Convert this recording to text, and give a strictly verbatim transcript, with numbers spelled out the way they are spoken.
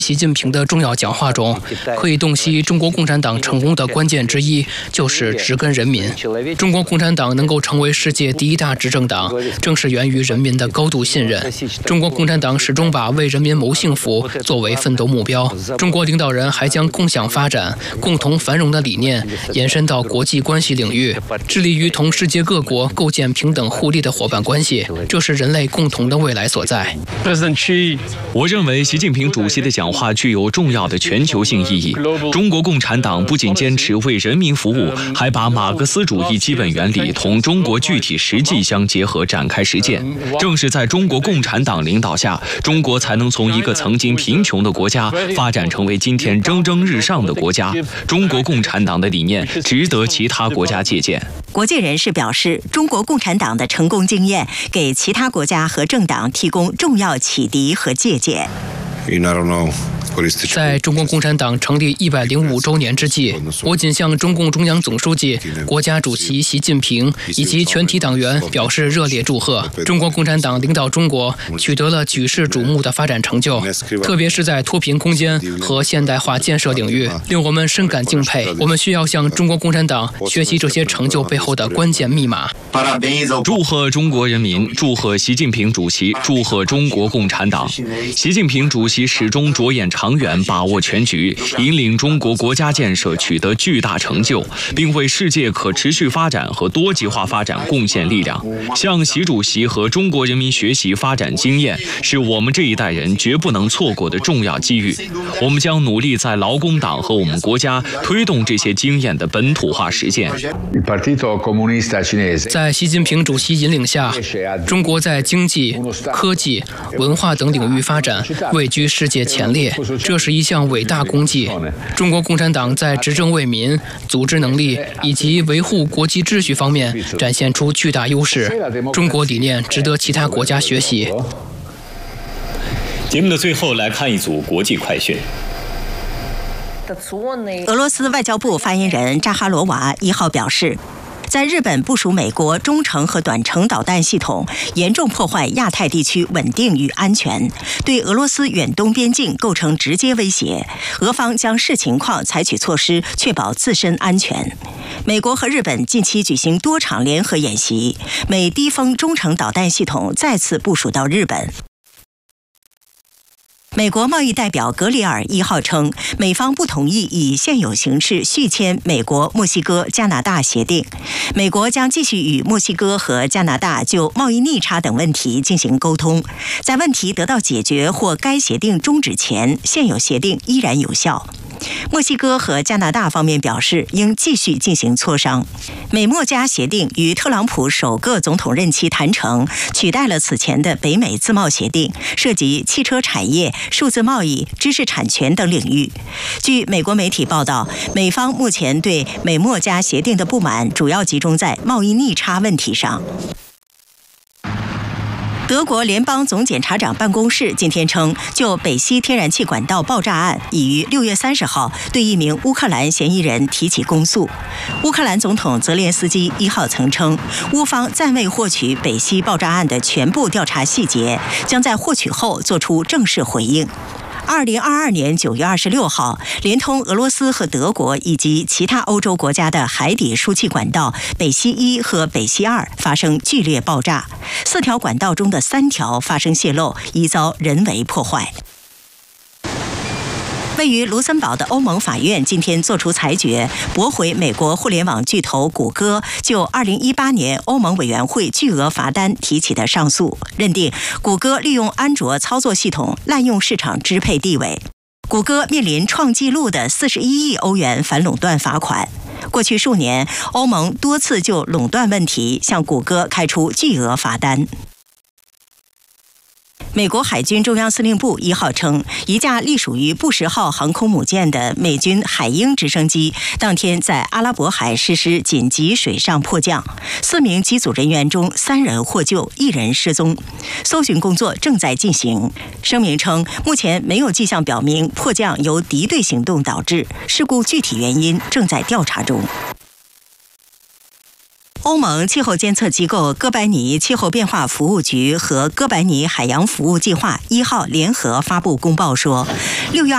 习近平的重要讲话中，可以洞悉中国共产党成功的关键之一就是植根人民。中国共产党能够成为世界第一大执政党，正是源于人民的高度信任。中国共产党始终把为人民谋幸福作为奋斗目标。中国领导人还将共享发展、共同繁荣的理念延伸到国际关系领域，致力于同世界各国构建平等互利的伙伴关系，这是人类共同的未来所在。 我认为习近平主席的讲话具有重要的全球性意义。中国共产党不仅坚持为人民服务，还把马克思主义基本原理同中国具体实际相结合展开实践。正是在中国共产党领导下，中国才能从一个曾经贫穷的国家发展成为今天蒸蒸日上的国家。中国共产党的理念值得其他国家借鉴。 国界人士表示，中国共产党的成功经验给其他国家和政党提供重要启迪和借鉴。 在中国共产党成立一百零五周年之际，我谨向中共中央总书记、国家主席习近平以及全体党员表示热烈祝贺。中国共产党领导中国取得了举世瞩目的发展成就，特别是在脱贫攻坚和现代化建设领域，令我们深感敬佩。我们需要向中国共产党学习这些成就背后的关键密码。 祝贺中国人民，祝贺习近平主席，祝贺中国共产党。习近平主席始终着眼长远，把握全局，引领中国国家建设取得巨大成就，并为世界可持续发展和多极化发展贡献力量。向习主席和中国人民学习发展经验，是我们这一代人绝不能错过的重要机遇。我们将努力在劳工党和我们国家推动这些经验的本土化实践。 在习近平主席引领下，中国在经济、科技、文化等领域发展位居世界前列，这是一项伟大功绩。中国共产党在执政为民、组织能力以及维护国际秩序方面展现出巨大优势，中国理念值得其他国家学习。 节目的最后来看一组国际快讯。 俄罗斯外交部发言人扎哈罗娃一号表示，在日本部署美国中程和短程导弹系统，严重破坏亚太地区稳定与安全，对俄罗斯远东边境构成直接威胁。俄方将视情况采取措施，确保自身安全。美国和日本近期举行多场联合演习，美低风中程导弹系统再次部署到日本。美国贸易代表格里尔一号称，美方不同意以现有形式续签美国、墨西哥、加拿大协定。美国将继续与墨西哥和加拿大就贸易逆差等问题进行沟通，在问题得到解决或该协定终止前，现有协定依然有效。墨西哥和加拿大方面表示应继续进行磋商。美墨加协定于特朗普首个总统任期谈成，取代了此前的北美自贸协定，涉及汽车产业、数字贸易、知识产权等领域。据美国媒体报道，美方目前对美墨加协定的不满主要集中在贸易逆差问题上。德国联邦总检察长办公室今天称，就北溪天然气管道爆炸案，已于六月三十号对一名乌克兰嫌疑人提起公诉。乌克兰总统泽连斯基一号曾称，乌方暂未获取北溪爆炸案的全部调查细节，将在获取后作出正式回应。二零二二年九月二十六号，连通俄罗斯和德国以及其他欧洲国家的海底输气管道北溪一和北溪二发生剧烈爆炸，四条管道中的三条发生泄漏，已遭人为破坏。位于卢森堡的欧盟法院今天作出裁决，驳回美国互联网巨头谷歌就二零一八年欧盟委员会巨额罚单提起的上诉，认定谷歌利用安卓操作系统滥用市场支配地位。谷歌面临创纪录的四十一亿欧元反垄断罚款。过去数年，欧盟多次就垄断问题向谷歌开出巨额罚单。美国海军中央司令部一号称，一架隶属于布什号航空母舰的美军海鹰直升机当天在阿拉伯海实施紧急水上迫降，四名机组人员中三人获救，一人失踪，搜寻工作正在进行。声明称，目前没有迹象表明迫降由敌对行动导致，事故具体原因正在调查中。欧盟气候监测机构哥白尼气候变化服务局和哥白尼海洋服务计划一号联合发布公报说，六月